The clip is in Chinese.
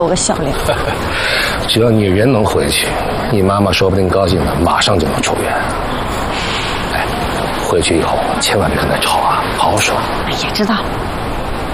有个笑脸。 只要你人能回去，你妈妈说不定高兴的马上就能出院。哎，回去以后千万别跟她吵啊，好好说。 哎呀，知道了。